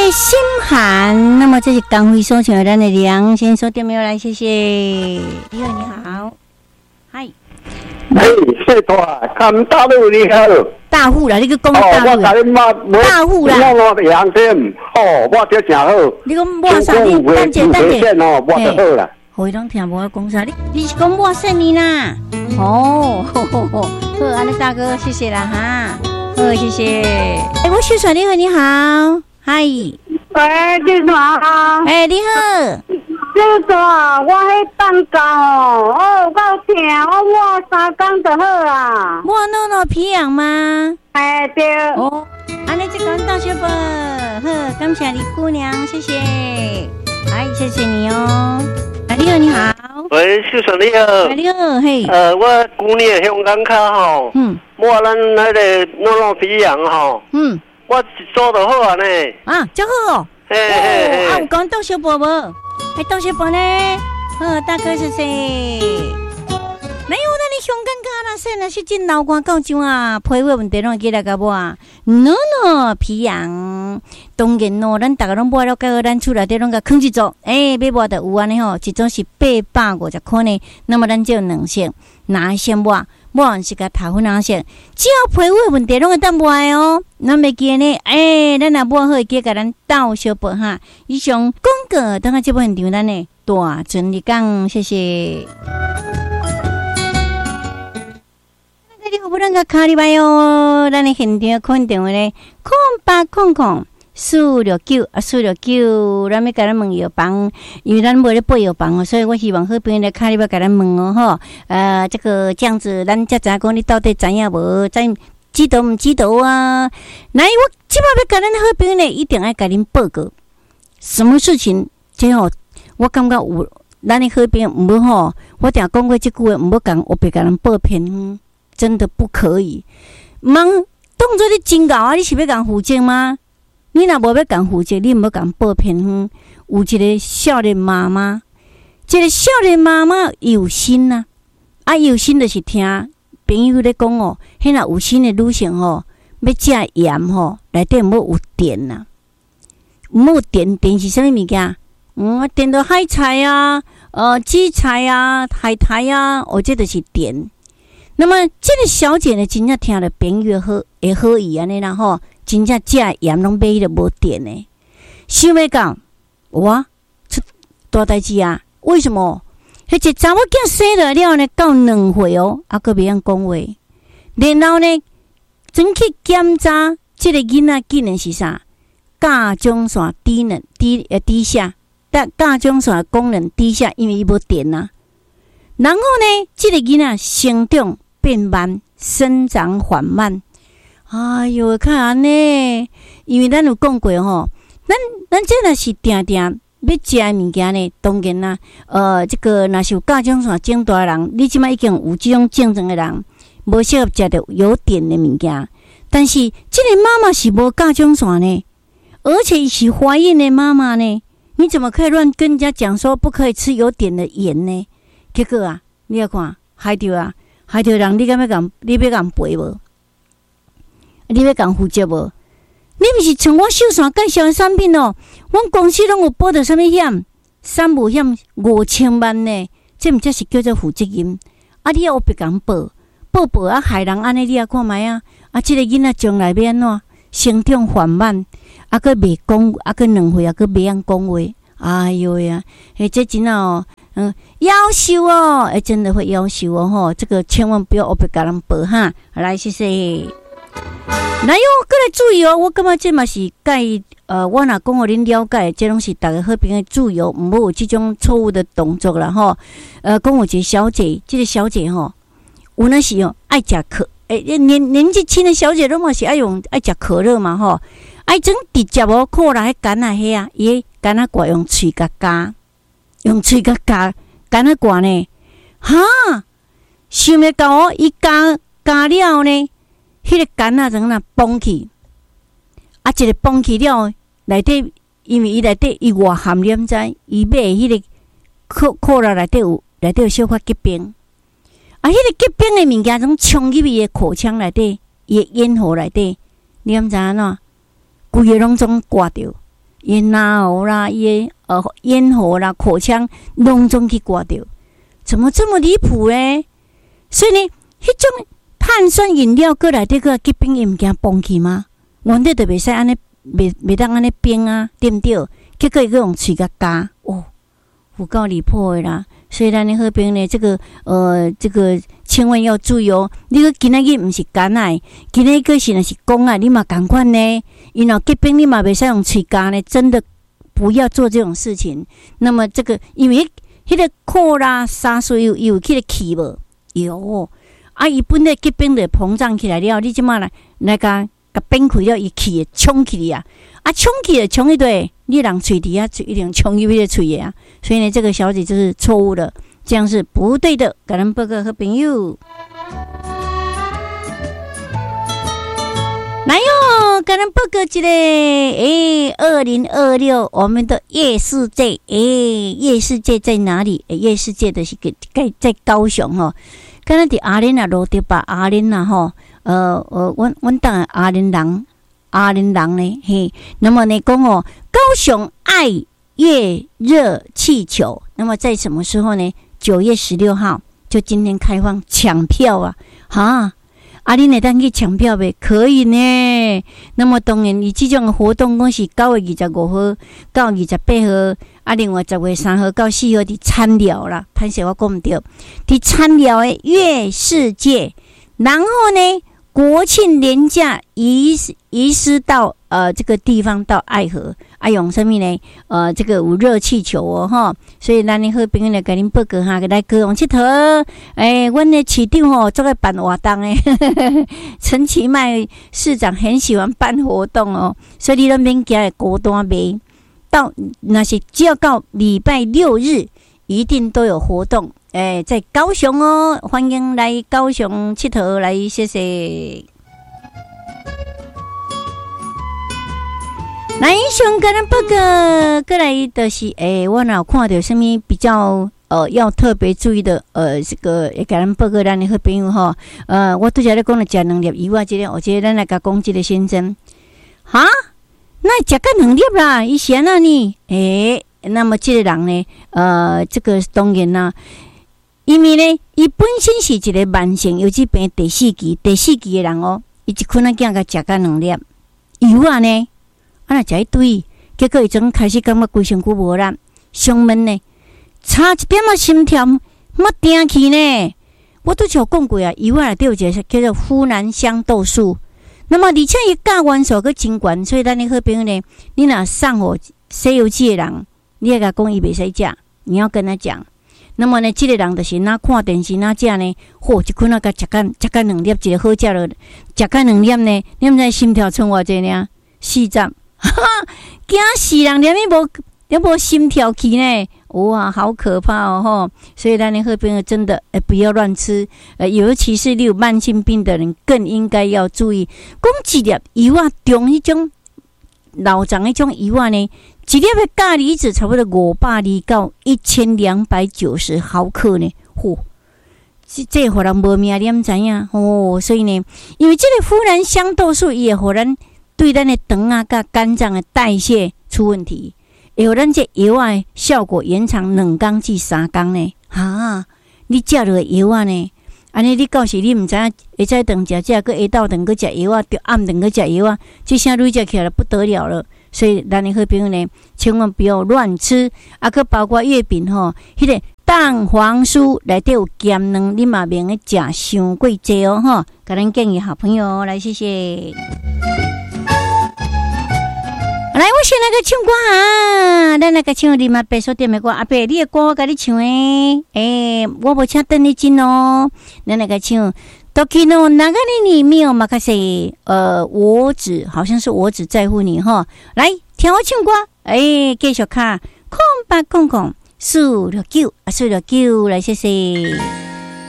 心寒。那么这是刚会收请咱的梁先收电话来，谢谢。你好，你好，嗨。 哎，谢托啊，看大陆你好。 大户啦，你去讲大户啦。大户啦。 我阳天，哦，我这真好。 你讲我啥？你等者等者。 哦，我就好啦。 会拢听无我讲啥？你是讲我说你啦？哦，好，安尼大哥，谢谢啦哈。好，谢谢。哎，我秀传你好，你好，嗨。 喂，秀传好。 哎，你好。 秀传，我迄蛋糕哦，有够疼，我抹3天就好啦。 抹诺皮痒吗？ 哎，对。 哦，安尼就讲到小宝，好，感谢李姑娘，谢谢。哎，谢谢你哦。你好，你好。 喂，秀传你好。 你好，嘿。 我旧年香港卡吼，抹咱那个诺皮痒吼，我做得好啊呢。 啊，真好哦。 嘿， 啊，有讲到小宝无？哎，到小宝呢？大哥谢谢。哪有咱的香港卡啦？说那是真老官到怎啊？皮肤问题拢记来个无啊？皮痒，当然咯，咱大家拢抹了，到咱厝内底拢甲放一组。要抹的有安尼吼，一组是850块呢。那么咱就有2色，哪先抹？抹完是甲头粉哪色？只要皮肤问题拢会当抹哦。咱袂记呢，咱若抹好，会记甲咱倒小宝哈。以上广告，等下这部现场咱呢大尊你讲，谢谢。你好，不能个卡里拜哟，咱的现场看电话咧，0800-469，469，咱要甲咱问药房，因为咱无咧备药房哦，所以我希望好朋友来卡里拜甲咱问哦吼。这样子，咱才知讲你到底知影无？知道唔知道啊？来，我即摆要甲咱好朋友呢，一定要甲恁报告，什么事情？这吼，我感觉有咱的好朋友唔好吼，我定讲过这句话，唔好讲，我别甲人报骗。真的不可以，忙当作你真搞啊！你是要讲负责吗？你若无要讲负责，你唔要讲报骗。有一个少年妈妈，这个少年妈妈有心呐，有心就是听朋友咧讲哦，迄若有心的女性吼，要食盐吼，内底唔好有电呐，唔好有电，电是啥物物件？电到海菜啊，紫菜啊，海苔啊，这就是电。那么这个小姐呢，真正听了朋友好会好意安尼啦吼，真正食盐拢买了无电呢。想要讲，哇，出大代志啊！为什么？迄一查某囝生了了呢，到2岁哦，佫袂晓讲话。然后呢，真去检查，这个囡仔竟然是啥？甲状腺低下，但甲状腺功能低下，因为伊无电啊。然后呢，这个囡仔成长变慢，生长缓慢。哎哟，看安尼，因为咱有讲过吼，咱这若是定要食的物件呢，当然啦，这个若是有甲状腺症大人，你即摆已经有这种症状的人，无适合食到有电的物件。但是这个妈妈是无甲状腺呢，而且是怀孕的妈妈呢，你怎么可以乱跟人家讲说不可以吃有点的盐呢？结果啊，你要看害着人，你敢要讲，你要讲赔无？你要讲负责无？你不是像我秀山介绍的产品哦，阮公司拢有保到什么险？3无险5000万呢，这毋才是叫做负责任。你要别讲报害人安尼，你也看卖啊！这个囡仔将来要安怎？成长缓慢，佫袂讲，佫2岁，佫袂晓讲话。哎哟呀，这真哦。夭寿哦，真的会夭寿哦吼！这个千万不要别甲人报哈。来，谢谢。来哟，过来注意哦！我感觉这嘛是介我若讲互恁了解，这拢是大家好朋友注意哦，唔好有这种错误的动作啦吼。讲有一个小姐，这个小姐吼，有那是哦爱食可，年纪轻的小姐拢嘛是爱食可乐嘛吼，爱整直接哦，可能迄干啊迄啊，伊干啊挂用喙甲加。用喙甲夹干啊挂呢？哈，想要到哦，伊夹了呢，迄个干啊怎啊崩去？一个崩去了，内底因为伊内底伊外含黏在，伊买迄个可乐内底有小可结冰，迄个结冰的物件总冲入伊的口腔内底，伊的咽喉内底，你知影怎？规个拢总挂着。 烟喉啦、咽喉啦、口腔拢总去刮掉，怎么这么离谱呢？所以呢，迄种碳酸饮料过来这个疾病也唔惊崩去吗？原底就袂使安尼，袂当安尼冰啊，对不对？结果伊用喙甲加，有够离谱的啦！所以咱的好朋友呢，这个千万要注意哦。你个今仔日唔是肝癌，今仔个是若是讲啊，你嘛同款呢。因为疾病你嘛袂使用喙加呢，真的不要做这种事情。那么这个因为迄个扩拉沙水有迄个气无有啊，伊本来疾病就膨胀起来了，你即马来甲崩开了，伊气会冲起来啊，冲起来冲一堆，你人喙底下一定冲入迄个喙啊。所以呢，这个小姐就是错误的，这样是不对的。感恩报告和朋友。来哟，感恩报告一个2026我们的夜世界，夜世界在哪里？夜世界的是在高雄哈。刚才伫阿莲啊落地吧，阿莲啊吼，阮当阿莲人呢嘿。那么呢讲哦，高雄爱月热气球，那么在什么时候呢？9月16号，就今天开放抢票啊！哈，你会当去抢票呗？可以呢。那么当然，伊这种活动讲是9月25号到28号，另外10月3号到4号伫参寮啦。歹势我讲唔对，伫参寮的月世界，然后呢，国庆连假移师到这个地方到爱河。用什么呢？这个有热气球哦，哈，所以咱的好朋友来给您报告哈，来高雄佚佗。阮的市长哦，做个办活动诶，陈其迈市长很喜欢办活动哦，所以你那边加的高单买到那些只要到礼拜6日，一定都有活动。在高雄哦，欢迎来高雄佚佗来，谢谢。来，上个人报告过来的是，我哪有看到什么比较要特别注意的这个给人报告咱的好朋友哈，我拄则咧讲了食2粒以外，我觉得咱来甲讲这个先生，哈，那食个2粒啦，伊是安那呢？那么这个人呢，这个当然啦，因为呢，伊本身是一个慢性游击病第4期的人哦，伊一困仔囝甲食个2粒油啊呢。若食一堆，结果伊总开始感觉规身躯无力，上面呢差一点仔心跳要停去呢。我都有讲过啊，伊内底有一个叫做呋喃香豆素，那么而且伊价元素佫真悬，所以咱的好朋友呢，你若上火西游记的人，你要甲讲伊袂使食，你要跟他讲。那么呢，这个人就是哪看电视哪食呢？一困仔甲食干2粒，一个好食了，食干2粒呢，你毋知心跳剩偌济呢？40。惊死人，连无心跳起呢，哇，好可怕哦吼！所以咱的好朋友真的不要乱吃，尤其是你有慢性病的人，更应该要注意。讲一粒油啊，中迄种老长迄种油啊呢，一粒的镉离子差不多520到1290毫克呢，这互人无命，你毋知影哦？所以呢，因为这个呋喃香豆素也互咱。对咱的肠啊、甲肝脏的代谢出问题，会互咱这药啊效果延长2天至3天呢。哈，你食落药啊呢？安尼你到时你毋知影，会早顿食，下擱下昼顿擱食药啊，着暗顿擱食药啊，这下累食起来不得了了。所以咱的好朋友呢，千万不要乱吃，擱包括月饼吼，迄个蛋黄酥内底有咸卵，你嘛免去食伤过济哦吼。甲咱建议好朋友来，谢谢。来，我先来个唱歌啊！咱来个唱你嘛白说点的歌，阿伯你的歌我甲你唱诶，我无请等你进哦。咱来个唱 Tokino Nagari ni Mio Makase， 我只好像是我只在乎你哈。来，听我唱歌，继续卡，空白空空，469，469，来谢谢。